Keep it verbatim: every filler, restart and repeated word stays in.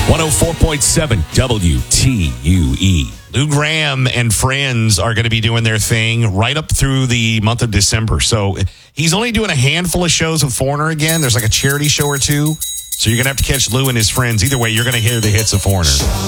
one oh four point seven W T U E. Lou Graham and friends are going to be doing their thing right up through the month of December. So he's only doing a handful of shows with Foreigner again. There's like a charity show or two. So you're going to have to catch Lou and his friends. Either way, you're going to hear the hits of Foreigner.